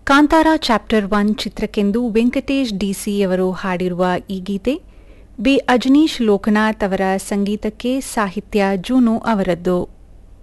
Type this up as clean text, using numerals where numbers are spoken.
Kantara chapter 1 ಚಿತ್ರಕ್ಕೆಂದು Venkatesh ಡಿಸಿಯವರು ಹಾಡಿರುವ ಈ ಗೀತೆ B Ajaneesh Lokanath ಅವರ ಸಂಗೀತಕ್ಕೆ ಸಾಹಿತ್ಯ ಜೂನು ಅವರದ್ದು.